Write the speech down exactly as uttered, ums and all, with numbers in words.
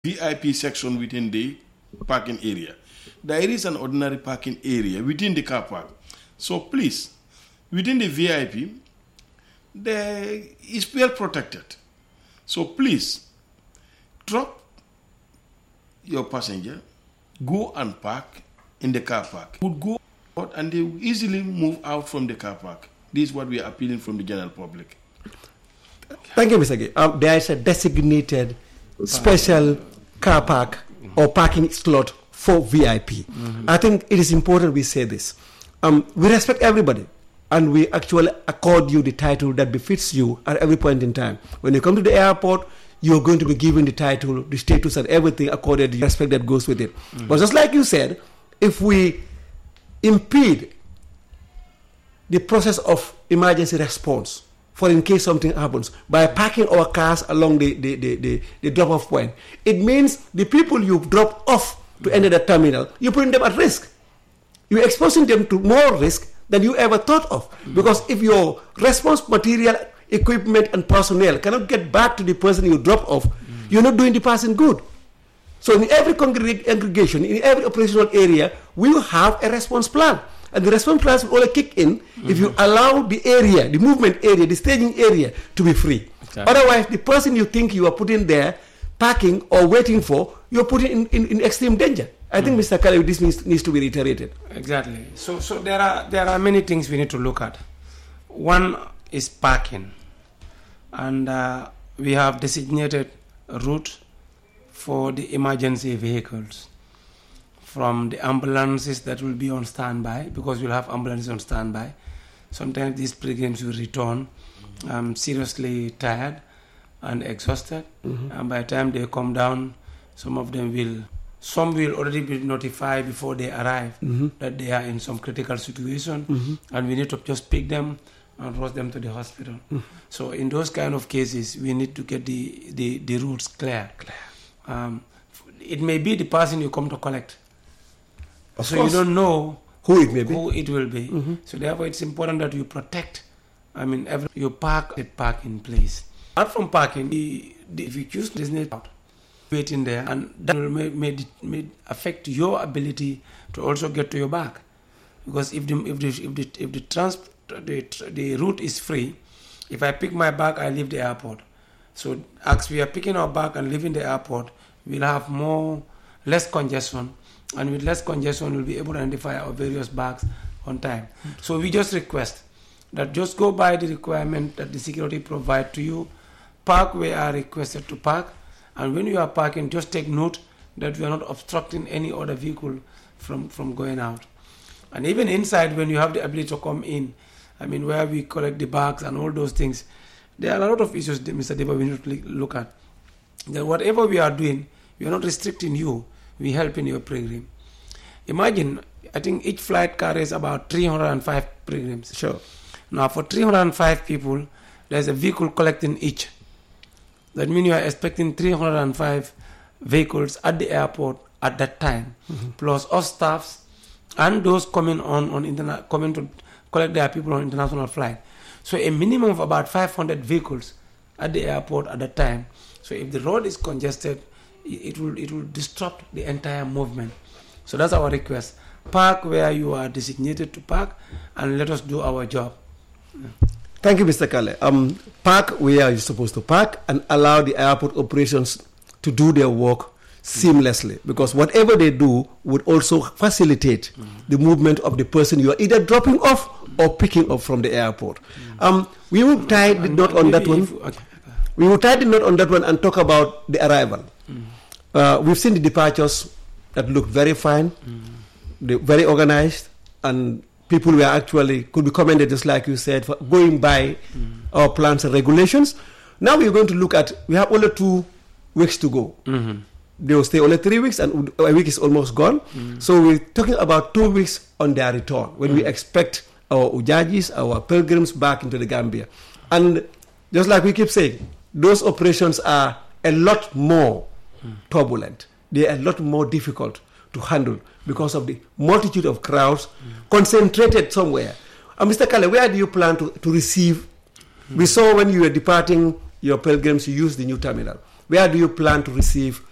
V I P section within the parking area. There is an ordinary parking area within the car park. So please, within the V I P, there is well protected. So please, drop your passenger, go and park in the car park. Would go out and they will easily move out from the car park. This is what we are appealing from the general public. Thank you, Mister Gay. Um, there is a designated special car park or parking slot for V I P. Mm-hmm. I think it is important we say this. Um, we respect everybody, and we actually accord you the title that befits you at every point in time. When you come to the airport, you're going to be given the title, the status, and everything according to the respect that goes with it. Mm-hmm. But just like you said, if we impede the process of emergency response, for in case something happens, by parking our cars along the, the, the, the, the drop-off point, it means the people you drop off to enter the terminal, you're putting them at risk. You're exposing them to more risk than you ever thought of. Mm-hmm. Because if your response material, equipment, and personnel cannot get back to the person you drop off, mm-hmm. you're not doing the person good. So in every congregation, in every operational area, we will have a response plan. And the response plans will only kick in mm-hmm. if you allow the area, the movement area, the staging area to be free. Exactly. Otherwise, the person you think you are putting there, parking or waiting for, you're putting in, in, in extreme danger. I mm-hmm. think, Mister Kale, this needs, needs to be reiterated. Exactly. So so there are there are many things we need to look at. One is parking. And uh, we have designated a route for the emergency vehicles. From the ambulances that will be on standby, because we'll have ambulances on standby. Sometimes these pilgrims will return um, seriously tired and exhausted. Mm-hmm. And by the time they come down, some of them will, some will already be notified before they arrive mm-hmm. that they are in some critical situation, mm-hmm. and we need to just pick them and rush them to the hospital. Mm-hmm. So in those kind of cases, we need to get the, the, the routes clear. clear. Um, it may be the person you come to collect. Of so course. You don't know who it may be, who it will be. Mm-hmm. So therefore, it's important that you protect. I mean, every, you park at parking place. Apart from parking, the, the, if you choose designated out, wait in there, and that will may, may, may affect your ability to also get to your bag, because if the if the if the if the trans the, the route is free, if I pick my bag, I leave the airport. So as we are picking our bag and leaving the airport, we'll have more less congestion. And with less congestion, we'll be able to identify our various bags on time. Mm-hmm. So we just request that just go by the requirement that the security provide to you, park where you are requested to park, and when you are parking, just take note that we are not obstructing any other vehicle from, from going out. And even inside, when you have the ability to come in, I mean, where we collect the bags and all those things, there are a lot of issues, Mister Deba, we need to look at. That whatever we are doing, we are not restricting you. We help in your pilgrim. Imagine, I think each flight carries about three hundred five pilgrims. Sure. Now, for three hundred five people, there's a vehicle collecting each. That means you are expecting three hundred five vehicles at the airport at that time, mm-hmm. plus us staffs and those coming on, on interna- coming to collect their people on international flight. So a minimum of about five hundred vehicles at the airport at that time. So if the road is congested, it will it will disrupt the entire movement. So that's our request. Park where you are designated to park, and let us do our job. Yeah. Thank you, Mister Kale. Um, park where you're supposed to park and allow the airport operations to do their work seamlessly, because whatever they do would also facilitate mm. the movement of the person you are either dropping off or picking up from the airport. Mm. Um, we will tie the knot on that one. Okay. We will tie the knot on that one and talk about the arrival. Mm. Uh, we've seen the departures that look very fine, mm. they're very organized, and people were actually could be commended, just like you said, for going by mm. our plans and regulations. Now we're going to look at, we have only two weeks to go. Mm-hmm. They will stay only three weeks, and a week is almost gone. Mm. So we're talking about two weeks on their return, when mm. we expect our ujajis, our pilgrims back into the Gambia. And just like we keep saying, those operations are a lot more mm. turbulent. They are a lot more difficult to handle because of the multitude of crowds mm. concentrated somewhere. And Mister Kale, where do you plan to, to receive? Mm. We saw when you were departing your pilgrims, you used the new terminal. Where do you plan to receive